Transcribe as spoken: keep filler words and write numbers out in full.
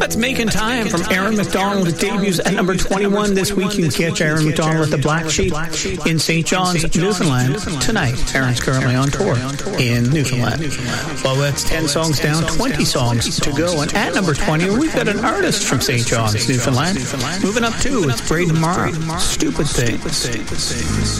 That's Making Time from Aaron McDonald. It debuts at number twenty-one this week. You can catch Aaron McDonald at the Black Sheep in Saint John's, Newfoundland tonight. Aaron's currently on tour in Newfoundland. Well, that's ten songs down, twenty songs to go. And at number twenty, we've got an artist from Saint John's, Newfoundland. Moving up two, it's Braden Mara. Stupid Things.